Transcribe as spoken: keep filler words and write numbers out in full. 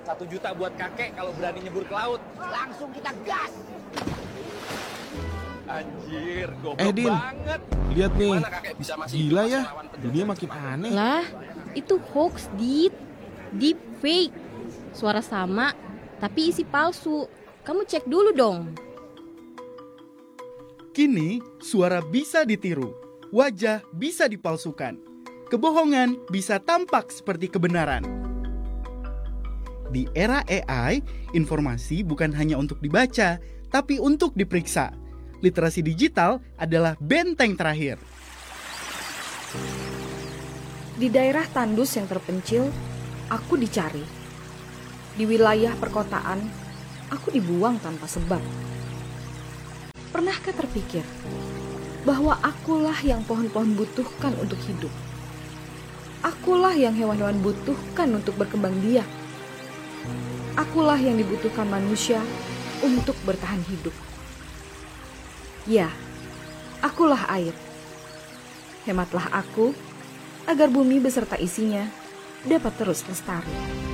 Satu juta buat kakek kalau berani nyebur ke laut. Langsung kita gas. Anjir, goblok Eh, Din. banget. Lihat nih, Gimana kakek bisa masih gila hidup ya, pas lawan penjajah? dunia makin aneh. Lah, itu hoax, Dit. Deep fake. Suara sama, tapi isi palsu. Kamu cek dulu dong. Kini, suara bisa ditiru, wajah bisa dipalsukan, kebohongan bisa tampak seperti kebenaran. Di era A I, informasi bukan hanya untuk dibaca, tapi untuk diperiksa. Literasi digital adalah benteng terakhir. Di daerah tandus yang terpencil, aku dicari. Di wilayah perkotaan, aku dibuang tanpa sebab. Pernahkah terpikir bahwa akulah yang pohon-pohon butuhkan untuk hidup? Akulah yang hewan-hewan butuhkan untuk berkembang biak. Akulah yang dibutuhkan manusia untuk bertahan hidup. Ya, akulah air. Hematlah aku agar bumi beserta isinya dapat terus lestari.